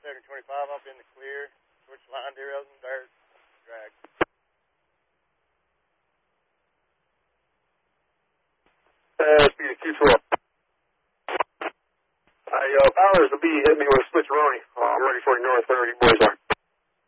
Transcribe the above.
725 up in the clear. Switch line, derails and dirt. Drag. Speed of Q12. Powers will be hitting me with a switch Roni. I'm ready for you north 30, boys are.